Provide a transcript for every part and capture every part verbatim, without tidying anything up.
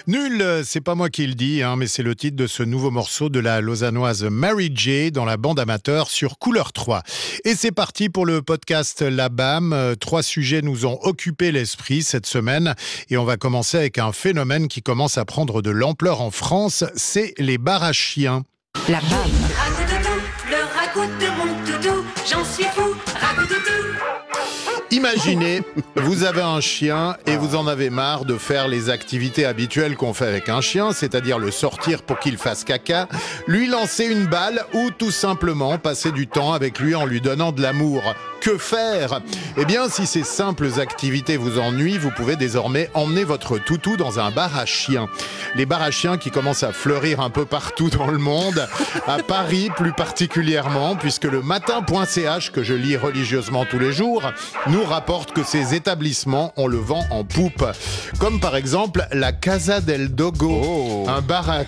Nul, c'est pas moi qui le dis, hein, mais c'est le titre de ce nouveau morceau de la lausannoise Mary J dans la bande amateur sur Couleur trois. Et c'est parti pour le podcast La B A M. Trois sujets nous ont occupé l'esprit cette semaine et on va commencer avec un phénomène qui commence à prendre de l'ampleur en France, c'est les bars à chiens. La B A M. Ragout-toutou, le ragout de mon toutou, j'en suis fou, ragout-toutou. Imaginez, vous avez un chien et vous en avez marre de faire les activités habituelles qu'on fait avec un chien, c'est-à-dire le sortir pour qu'il fasse caca, lui lancer une balle ou tout simplement passer du temps avec lui en lui donnant de l'amour. Que faire ? Eh bien, si ces simples activités vous ennuient, vous pouvez désormais emmener votre toutou dans un bar à chiens. Les bars à chiens qui commencent à fleurir un peu partout dans le monde, à Paris plus particulièrement, puisque le matin point c h, que je lis religieusement tous les jours, nous rapporte que ces établissements ont le vent en poupe. Comme par exemple la Casa del Dogo, oh. un bar à...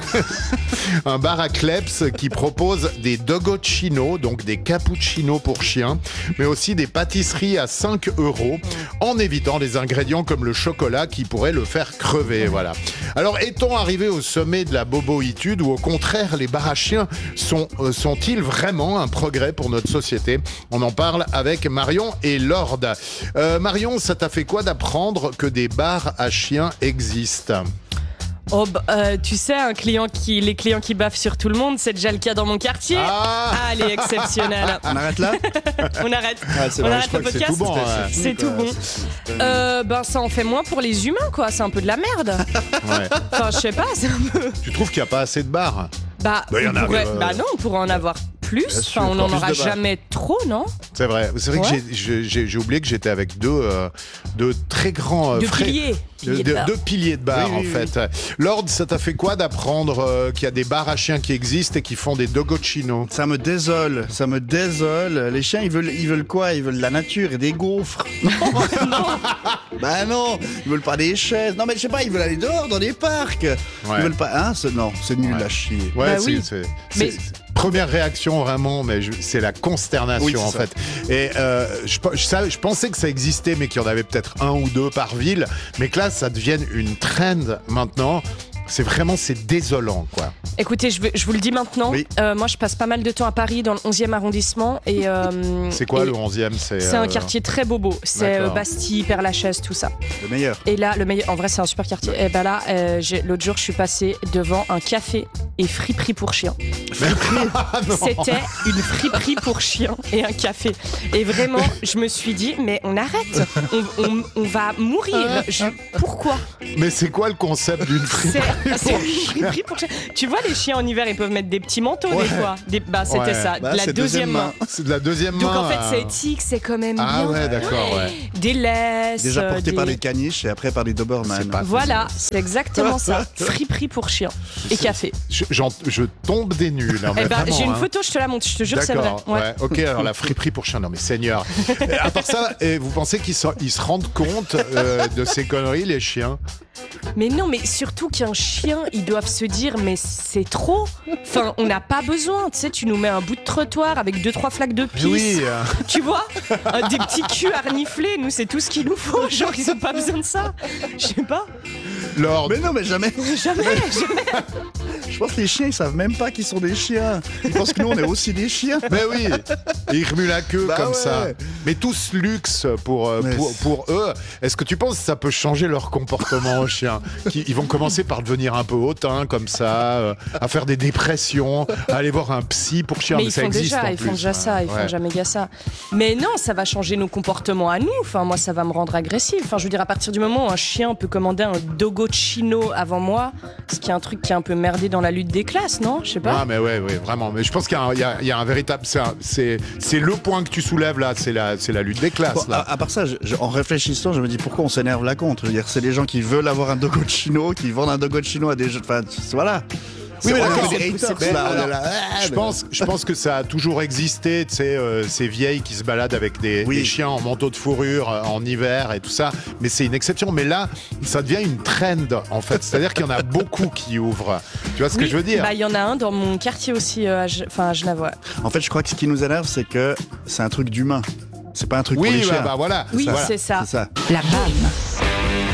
un bar à Kleps qui propose des dogoccinos, donc des cappuccinos pour chiens, mais aussi des pâtisseries à cinq euros, en évitant des ingrédients comme le chocolat qui pourraient le faire crever. Voilà. Alors, est-on arrivé au sommet de la boboïtude ou au contraire, les bars à chiens sont, euh, sont-ils vraiment un progrès pour notre société ? On en parle avec Marion et Lord. Euh, Marion, ça t'a fait quoi d'apprendre que des bars à chiens existent ? Oh, bah, euh, tu sais, un client qui, les clients qui baffent sur tout le monde, c'est déjà le cas dans mon quartier. Ah, ah elle est exceptionnelle. On arrête là ? On arrête. Ah, c'est On vrai, arrête je le crois que podcast. c'est tout bon. Ouais. C'est tout bon. Euh, ben, ça en fait moins pour les humains, quoi. C'est un peu de la merde. Ouais. Enfin, je sais pas, c'est un peu. Tu trouves qu'il n'y a pas assez de bars ? Bah, Bah, y en on a, pourrait... euh, bah non, on pourrait en avoir plus. sûr, Enfin, on n'en plus aura de bars. jamais trop, non ? C'est vrai. C'est vrai Ouais. que j'ai, j'ai, j'ai oublié que j'étais avec deux, euh, deux très grands... Euh, De frais- piliers. De- Piliers de de- bar. deux piliers de bar, Oui, oui, en fait. Lord, ça t'a fait quoi d'apprendre euh, qu'il y a des bars à chiens qui existent et qui font des dogoccinos ? Ça me désole, ça me désole. Les chiens, ils veulent, ils veulent quoi ? Ils veulent la nature et des gaufres. Bah non, ils veulent pas des chaises. Non mais je sais pas, ils veulent aller dehors dans des parcs. Ouais. Ils veulent pas. Hein c'est- Non, c'est nul Ouais. à chier. Ouais, Bah c'est, oui. c'est, Mais- c'est- c'est- première réaction vraiment, mais je- c'est la consternation Oui, c'est en ça. fait. Et euh, je, je, savais- je pensais que ça existait, mais qu'il y en avait peut-être un ou deux par ville, mais que là, ça devienne une trend maintenant. C'est vraiment, c'est désolant, quoi. Écoutez, je, vais- je vous le dis maintenant. Oui. Euh, moi, je passe pas mal de temps à Paris, dans le onzième arrondissement. Et, euh, C'est quoi et le onzième ? C'est, C'est un euh, quartier très bobo. C'est d'accord. euh, Bastille, Père-Lachaise, tout ça. Le meilleur. Et là, le meilleur. En vrai, c'est un super quartier. Et ben là, euh, j'ai- l'autre jour, je suis passée devant un café et friperie pour chiens. Ah, non. C'était une friperie pour chiens et un café. Et vraiment, je me suis dit, mais on arrête. On, on- on va mourir. Je- pourquoi ? Mais c'est quoi le concept d'une C'est friperie c'est une friperie pour chiens. Tu vois, les chiens en hiver, ils peuvent mettre des petits manteaux Ouais. des fois. Des- bah, c'était Ouais. ça. Bah, la c'est deuxième deuxième main. main. C'est de la deuxième Donc main. en fait, euh. c'est éthique, c'est quand même Ah bien. ouais, d'accord, ouais. Des laisses. Déjà euh, porté des- par des caniches et après par des Doberman. C'est pas- Voilà, c'est exactement ça. Friperie pour chiens et café. Je, j'en- je tombe des nues, là. mais Eh ben, vraiment, j'ai une hein. photo, je te la montre, je te jure, c'est vrai. D'accord, Ouais. ouais. Ok, alors la friperie pour chien, non mais Seigneur. Et à part ça, et vous pensez qu'ils se, ils se rendent compte euh, de ces conneries, les chiens ? Mais non, mais surtout qu'un chien, ils doivent se dire, mais c'est trop. Enfin, on n'a pas besoin. Tu sais, tu nous mets un bout de trottoir avec deux trois flaques de pisse. Oui, euh, Tu vois, Un- des petits culs à renifler. Nous, c'est tout ce qu'il nous faut. Genre, ils ont pas besoin de ça. Je sais pas. Lord. Mais non, mais jamais. Jamais, jamais. Je pense que les chiens, ils savent même pas qu'ils sont des chiens. Ils pensent que nous, on est aussi des chiens. Mais oui, et ils remuent la queue Bah comme ouais. ça. Mais tout ce luxe pour, euh, Mais pour, c'est- pour eux, est-ce que tu penses que ça peut changer leur comportement aux chiens ? Qui- Ils vont commencer par devenir un peu hautains comme ça, euh, à faire des dépressions, à aller voir un psy pour chiens. Mais Mais, ils ça font existe déjà, en ils plus. font déjà ça, ils Ouais. font déjà méga ça. Mais non, ça va changer nos comportements à nous. Enfin, moi, ça va me rendre agressive. Enfin, je veux dire, à partir du moment où un chien peut commander un dogocino avant moi, ce qui est un truc qui est un peu merdé dans la lutte des classes, non ? Je sais pas. Ah mais ouais, ouais, vraiment. Mais je pense qu'il y a un, il y a- il y a un véritable... C'est, un- c'est, c'est le point que tu soulèves là, c'est la, c'est la lutte des classes. Bon, là. à, à part ça, je- je- en réfléchissant, je me dis pourquoi on s'énerve là contre. Je veux dire, c'est les gens qui veulent avoir un dogocino, qui vendent un dogocino à des jeux. Enfin, voilà. Oui, mais on est d'accord, des c'est- haters, c'est- là, on est alors, là. Ah, Je mais- pense, je pense que ça a toujours existé, tu sais, euh, ces vieilles qui se baladent avec des, Oui. des chiens en manteau de fourrure euh, en hiver et tout ça. Mais c'est une exception. Mais là, ça devient une trend, en fait. C'est-à-dire qu'il y en a beaucoup qui ouvrent. Tu vois ce que Oui, je veux dire ? Bah, il y en a un dans mon quartier aussi, euh, à, Ge- enfin, à Genève. Ouais. En fait, je crois que ce qui nous énerve, c'est que c'est un truc d'humain. C'est pas un truc pour Oui, les bah, chiens. bah voilà. Oui, Voilà. c'est ça. C'est ça. La B A M.